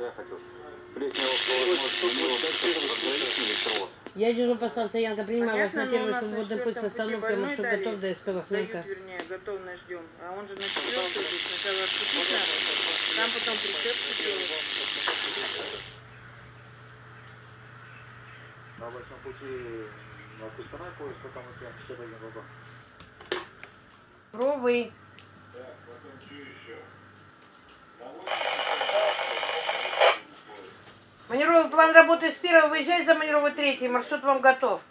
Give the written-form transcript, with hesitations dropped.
я хотел. Я дежурю по станции Янка, принимаю вас на первый свободный путь с остановкой, маршрут готов до СП Вахненко. Вернее, готовность ждем. А он же на 4-ю здесь сначала отпустить надо, там потом прицепку делать. На обычном пути на Кустанай поезд, потом мы прям все дойдем вагон. Ровый. Маневровый план работы с 1-го, выезжай за маневровый 3-й, маршрут вам готов.